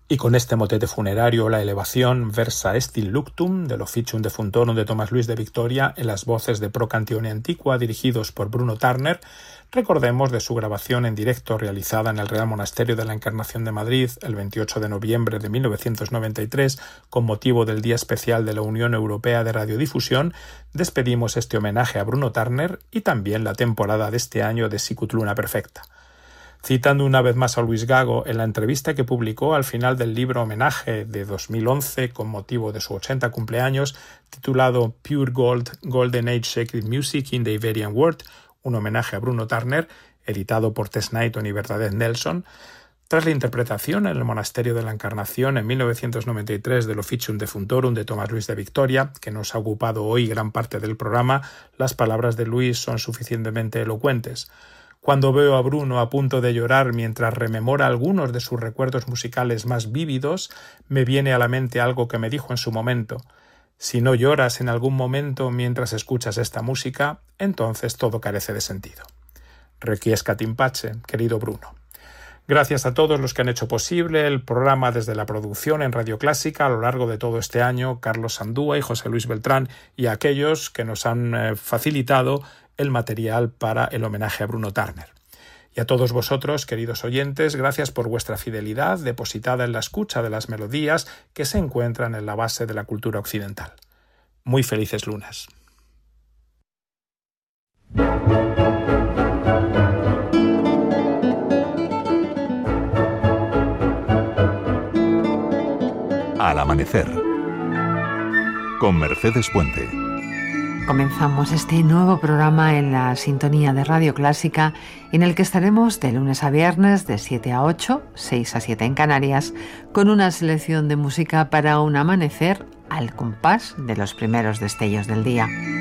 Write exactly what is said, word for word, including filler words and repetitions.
Y con este motete funerario, la elevación Versa Estil Luctum del Officium Defuntorum de Tomás Luis de Victoria en las voces de Pro Cantione Antiqua dirigidos por Bruno Turner, recordemos de su grabación en directo realizada en el Real Monasterio de la Encarnación de Madrid el veintiocho de noviembre de mil novecientos noventa y tres con motivo del Día Especial de la Unión Europea de Radiodifusión. Despedimos este homenaje a Bruno Turner y también la temporada de este año de Sicut Luna Perfecta. Citando una vez más a Luis Gago en la entrevista que publicó al final del libro Homenaje de dos mil once con motivo de su ochenta cumpleaños, titulado Pure Gold, Golden Age Sacred Music in the Iberian World, un homenaje a Bruno Turner, editado por Tess Knighton y Bernadette Nelson, tras la interpretación en el Monasterio de la Encarnación en mil novecientos noventa y tres del Officium Defuntorum de Tomás Luis de Victoria, que nos ha ocupado hoy gran parte del programa, las palabras de Luis son suficientemente elocuentes. Cuando veo a Bruno a punto de llorar mientras rememora algunos de sus recuerdos musicales más vívidos, me viene a la mente algo que me dijo en su momento. Si no lloras en algún momento mientras escuchas esta música, entonces todo carece de sentido. Requiescat in pace, querido Bruno. Gracias a todos los que han hecho posible el programa desde la producción en Radio Clásica a lo largo de todo este año, Carlos Sandúa y José Luis Beltrán, y a aquellos que nos han eh, facilitado el material para el homenaje a Bruno Turner. Y a todos vosotros, queridos oyentes, gracias por vuestra fidelidad depositada en la escucha de las melodías que se encuentran en la base de la cultura occidental. Muy felices lunas. Al amanecer, con Mercedes Puente. Comenzamos este nuevo programa en la sintonía de Radio Clásica, en el que estaremos de lunes a viernes de siete a ocho, seis a siete en Canarias, con una selección de música para un amanecer al compás de los primeros destellos del día.